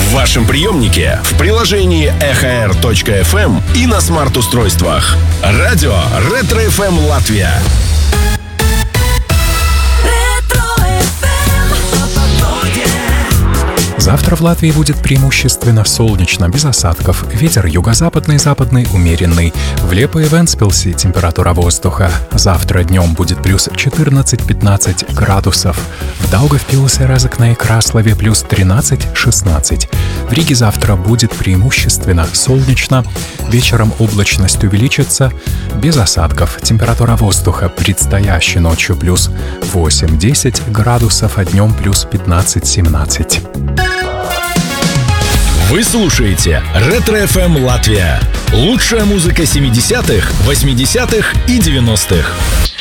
В вашем приемнике, в приложении EHR.FM и на смарт-устройствах. Радио Ретро-ФМ Латвия. Завтра в Латвии будет преимущественно солнечно, без осадков. Ветер юго-западный, западный умеренный. В Лепо и Вентспилсе температура воздуха завтра днем будет плюс 14-15 градусов. В Даугавпилсе, Разокне и Краслове плюс 13-16. В Риге завтра будет преимущественно солнечно. Вечером облачность увеличится, без осадков. Температура воздуха предстоящей ночью плюс 8-10 градусов, а днем плюс 15-17. Вы слушаете Ретро-ФМ Латвия. Лучшая музыка 70-х, 80-х и 90-х.